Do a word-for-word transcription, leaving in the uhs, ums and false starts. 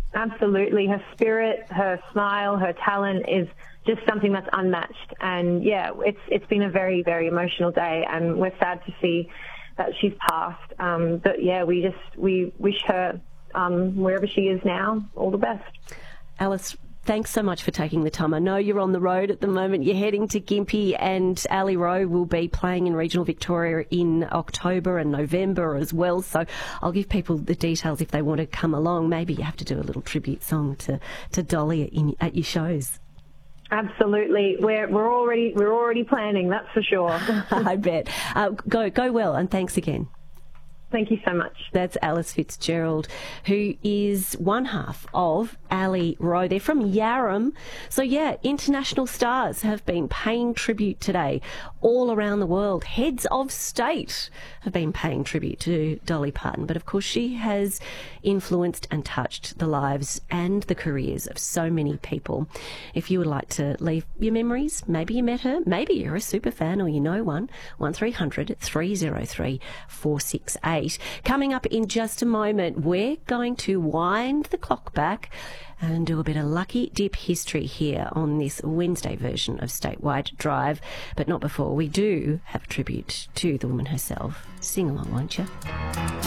Absolutely. Her spirit, her smile, her talent is just something that's unmatched. And yeah, it's it's been a very, very emotional day, and we're sad to see that she's passed. Um, but yeah, we just we wish her um, wherever she is now all the best. Alice, thanks so much for taking the time. I know you're on the road at the moment. You're heading to Gympie, and Ali Rowe will be playing in regional Victoria in October and November as well. So I'll give people the details if they want to come along. Maybe you have to do a little tribute song to, to Dolly in, at your shows. Absolutely, we're we're already we're already planning. That's for sure. I bet. Uh, go go well, and thanks again. Thank you so much. That's Alice Fitzgerald, who is one half of Ali Rowe. They're from Yarram. So, yeah, international stars have been paying tribute today all around the world. Heads of state have been paying tribute to Dolly Parton. But, of course, she has influenced and touched the lives and the careers of so many people. If you would like to leave your memories, maybe you met her, maybe you're a super fan or you know one, one three hundred three oh three four six eight. Coming up in just a moment, we're going to wind the clock back and do a bit of lucky dip history here on this Wednesday version of Statewide Drive. But not before we do have a tribute to the woman herself. Sing along, won't you?